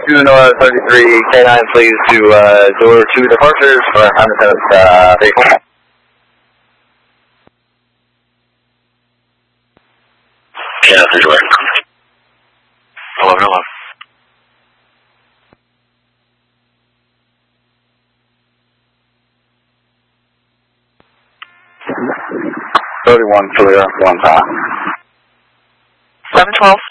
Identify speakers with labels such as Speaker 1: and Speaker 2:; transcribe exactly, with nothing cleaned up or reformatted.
Speaker 1: two North thirty-three, K nine please to uh, door two departures for Honda seventh uh, vehicle.
Speaker 2: K nine three door. eleven eleven.
Speaker 1: thirty-one clear, one time.
Speaker 3: seven twelve.